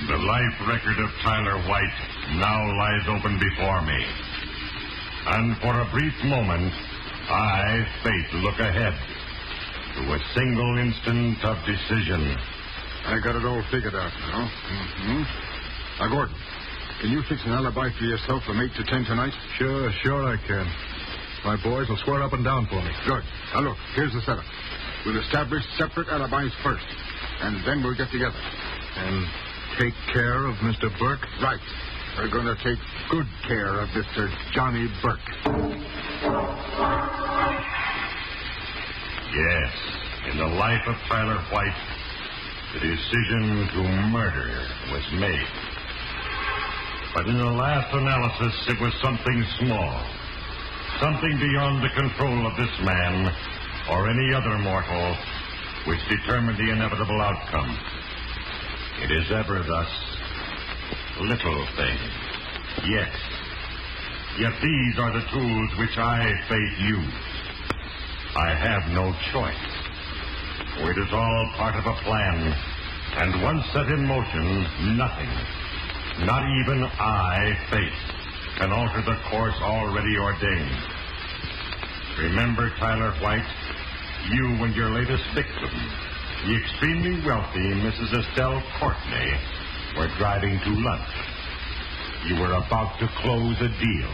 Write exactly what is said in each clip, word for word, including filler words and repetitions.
The life record of Tyler White now lies open before me. And for a brief moment, I, Fate, look ahead to a single instant of decision. I got it all figured out now. Mm-hmm. Now, Gordon, can you fix an alibi for yourself from eight to ten tonight? Sure, sure I can. My boys will swear up and down for me. Good. Now, look, here's the setup. We'll establish separate alibis first, and then we'll get together. And take care of Mister Burke? Right. We're going to take good care of Mister Johnny Burke. Yes, in the life of Tyler White, the decision to murder was made. But in the last analysis, it was something small. Something beyond the control of this man or any other mortal which determined the inevitable outcome. It is ever thus. Little things. Yes. Yet these are the tools which I, Fate, use. I have no choice. For it is all part of a plan. And once set in motion, nothing, not even I, Fate, can alter the course already ordained. Remember, Tyler White, you and your latest victim, the extremely wealthy Missus Estelle Courtney, were driving to lunch. You were about to close a deal.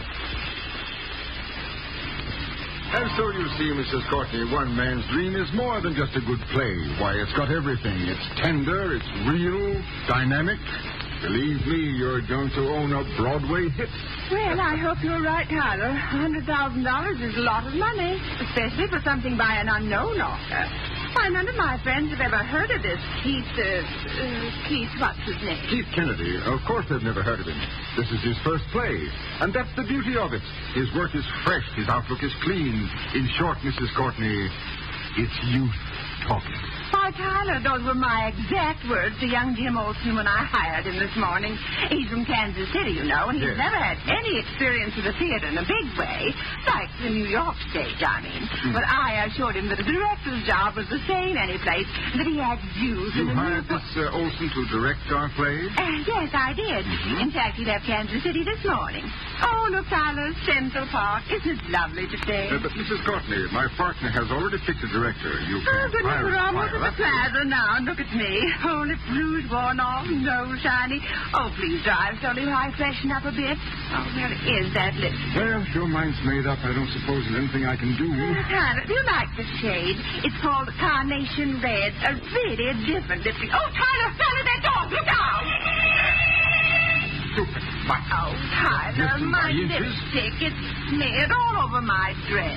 And so you see, Missus Courtney, one man's dream is more than just a good play. Why, it's got everything. It's tender, it's real, dynamic. Believe me, you're going to own a Broadway hit. Well, I hope you're right, Tyler. one hundred thousand dollars is a lot of money, especially for something by an unknown author. Why, none of my friends have ever heard of this Keith, uh, uh, Keith, what's his name? Keith Kennedy. Of course they've never heard of him. This is his first play, and that's the beauty of it. His work is fresh, his outlook is clean. In short, Missus Courtney, it's youth talking. Why, Tyler, those were my exact words to young Jim Olsen when I hired him this morning. He's from Kansas City, you know, and he's yes. never had any experience with the theater in a big way, like the New York stage, I mean. Mm. But I assured him that a director's job was the same any place, that he had views. You hired this uh, Olsen to direct our plays? Uh, yes, I did. Mm-hmm. In fact, he left Kansas City this morning. Oh, look, Tyler, Central Park. Isn't it lovely today? Uh, but, Missus Courtney, my partner has already picked a director. You oh, can goodness, hire we're almost hire. at the plaza now. Look at me. Oh, lips rouge worn off, nose shiny. Oh, please drive slowly while I freshen up a bit. Oh, where is that lipstick? Well, if your mind's made up, I don't suppose there's anything I can do. Oh, Tyler, do you like the shade? It's called Carnation Red. A really different lipstick. Oh, Tyler, Tyler, that dog. Look out! Stupid butt. Oh, Tyler, my lipstick. It's smeared all over my dress.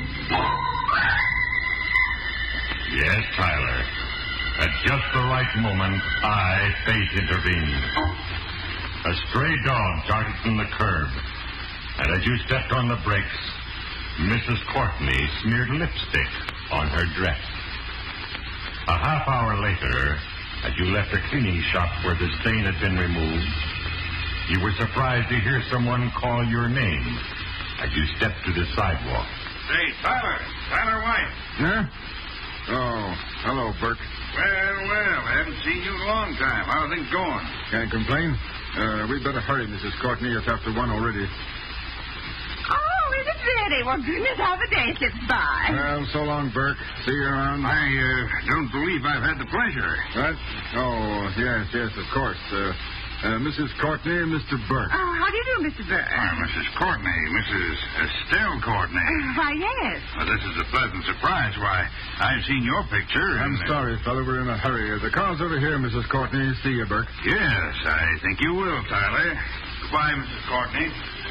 Yes, Tyler. At just the right moment, I, Fate, intervened. A stray dog darted from the curb, and as you stepped on the brakes, Missus Courtney smeared lipstick on her dress. A half hour later, as you left a cleaning shop where the stain had been removed, you were surprised to hear someone call your name as you stepped to the sidewalk. Hey, Tyler. Tyler White. Huh? Oh, hello, Burke. Well, well, I haven't seen you in a long time. How are things going? Can't complain. Uh, we'd better hurry, Missus Courtney. It's after one already. Oh, is it really? Well, goodness, how the day slips by. Well, so long, Burke. See you around. I uh, don't believe I've had the pleasure. What? Oh, yes, yes, of course. Uh, uh, Missus Courtney and Mister Burke. Oh, how do you do, Mister Burke? Why, Missus Courtney, Missus Estelle Courtney. Uh, why, yes. Well, this is a pleasant surprise. Why, I've seen your picture. I'm and, sorry, fella. We're in a hurry. The car's over here, Missus Courtney. See you, Burke. Yes, I think you will, Tyler. Goodbye, Missus Courtney.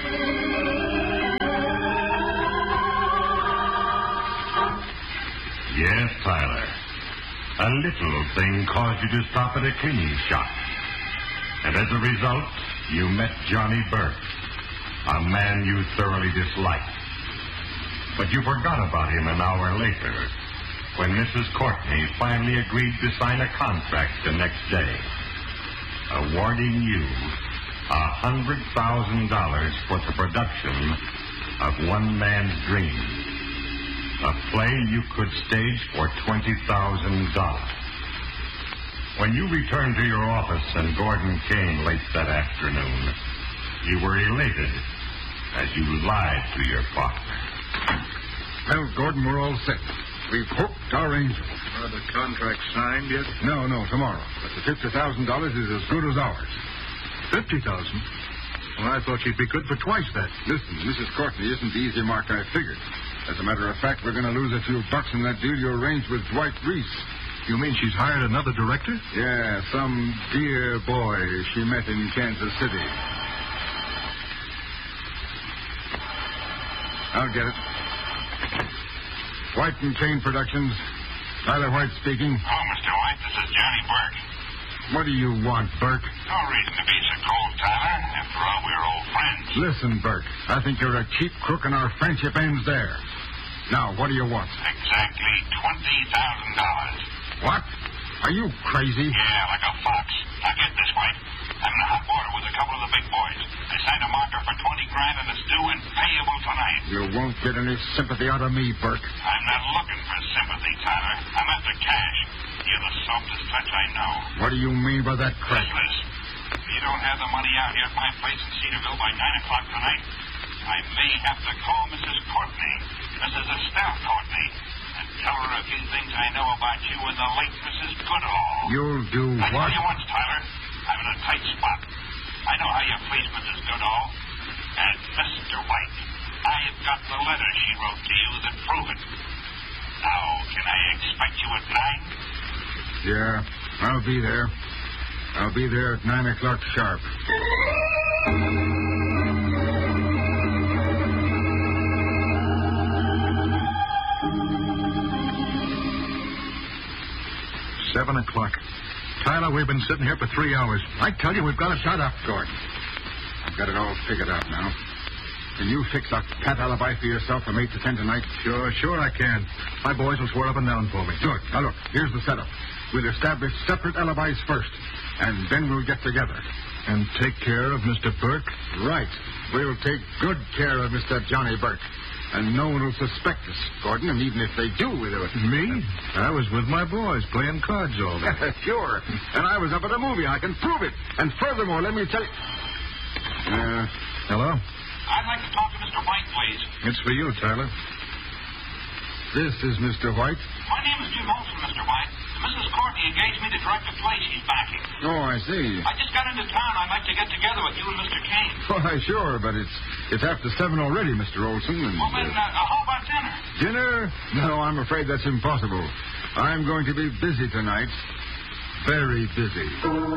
Yes, Tyler. A little thing caused you to stop at a cleaning shop. And as a result, you met Johnny Burke, a man you thoroughly disliked. But you forgot about him an hour later, when Missus Courtney finally agreed to sign a contract the next day, awarding you a hundred thousand dollars for the production of One Man's Dream, a play you could stage for twenty thousand dollars. When you returned to your office and Gordon came late that afternoon, you were elated as you lied to your partner. Well, Gordon, we're all set. We've hooked our angel. Are the contract signed yet? No, no, tomorrow. But the fifty thousand dollars is as good as ours. Fifty thousand? Well, I thought she'd be good for twice that. Listen, Missus Courtney isn't the easy mark I figured. As a matter of fact, we're going to lose a few bucks in that deal you arranged with Dwight Reese. You mean she's hired another director? Yeah, some dear boy she met in Kansas City. I'll get it. White and Kane Productions. Tyler White speaking. Oh, Mister White, this is Johnny Burke. What do you want, Burke? No reason to be so cold, Tyler. After all, we're old friends. Listen, Burke. I think you're a cheap crook and our friendship ends there. Now, what do you want? Exactly twenty thousand dollars. What? Are you crazy? Yeah, like a fox. Now get this, White. I'm in hot water with a couple of the big boys. They signed a marker for twenty grand and it's due and payable tonight. You won't get any sympathy out of me, Burke. I'm not looking for sympathy, Tyler. I'm after cash. You're the softest touch I know. What do you mean by that crap? Business. If you don't have the money out here at my place in Cedarville by nine o'clock tonight, I may have to call Missus Courtney, Missus Estelle Courtney, and tell her a few things I know about you and the late Missus Goodall. You'll do I what? tell you once, Tyler, I'm in a tight spot. I know how you please Missus Goodall. And Mister White, I have got the letter she wrote to you that prove it. Now, can I expect you at nine? Yeah, I'll be there. I'll be there at nine o'clock sharp. Seven o'clock. Tyler, we've been sitting here for three hours. I tell you, we've got to shut up. Gordon, I've got it all figured out now. Can you fix a cat alibi for yourself from eight to ten tonight? Sure, sure I can. My boys will swear up and down for me. Good. Now, look, here's the setup. We'll establish separate alibis first, and then we'll get together. And take care of Mister Burke? Right. We'll take good care of Mister Johnny Burke. And no one will suspect us, Gordon, and even if they do, we'll do it. Me? I was with my boys playing cards all day. Sure. And I was up at a movie. I can prove it. And furthermore, let me tell you... Uh, Hello? I'd like to talk to Mister White, please. It's for you, Tyler. this is Mister White. My name is Jim Olson, Mister White. Missus Courtney engaged me to direct a play she's backing. Oh, I see. I just got into town. I'd like to get together with you and Mister Kane. Why, sure, but it's it's after seven already, Mister Olson. And, Well, then, uh, uh, how about dinner? dinner? No, I'm afraid that's impossible. I'm going to be busy tonight. Very busy.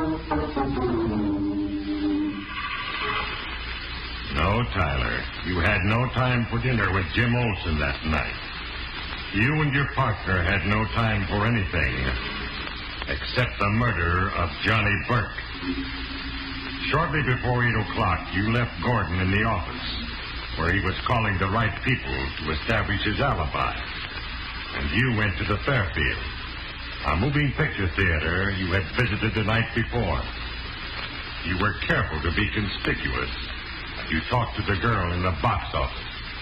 No, Tyler. You had no time for dinner with Jim Olson that night. You and your partner had no time for anything except the murder of Johnny Burke. Shortly before eight o'clock, you left Gordon in the office, where he was calling the right people to establish his alibi. And you went to the Fairfield, a moving picture theater you had visited the night before. You were careful to be conspicuous. You talked to the girl in the box office.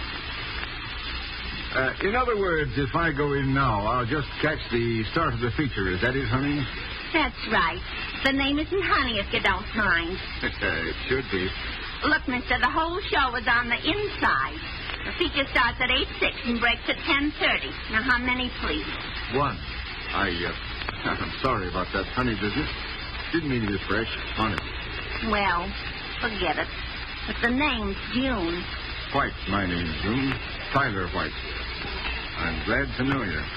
Uh, in other words, if I go in now, I'll just catch the start of the feature. Is that it, honey? That's right. The name isn't Honey, if you don't mind. It should be. Look, mister, the whole show is on the inside. The feature starts at eight six and breaks at ten thirty. Now, how many, please? One. I, uh, I'm sorry about that honey business. Didn't mean to be fresh. Honest. Well, forget it. But the name's June. White, my name's June. Tyler White. I'm glad to know you.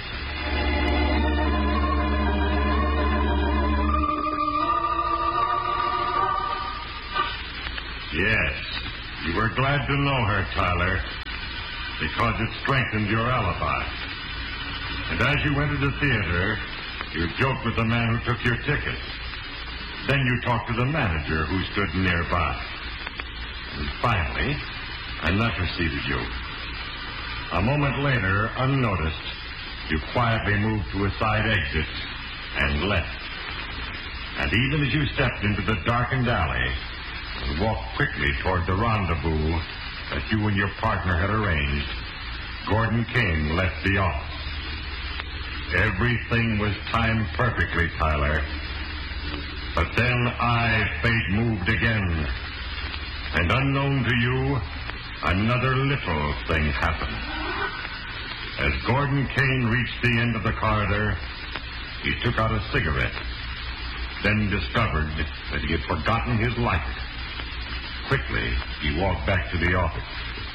Yes, you were glad to know her, Tyler, because it strengthened your alibi. And as you went to the theater, you joked with the man who took your ticket. Then you talked to the manager who stood nearby. And finally, I letter seated you. A moment later, unnoticed, you quietly moved to a side exit and left. And even as you stepped into the darkened alley and walked quickly toward the rendezvous that you and your partner had arranged, Gordon King left the office. Everything was timed perfectly, Tyler, But then I, fate, moved again. And unknown to you, another little thing happened. As Gordon Kane reached the end of the corridor, he took out a cigarette, then discovered that he had forgotten his lighter. Quickly, he walked back to the office.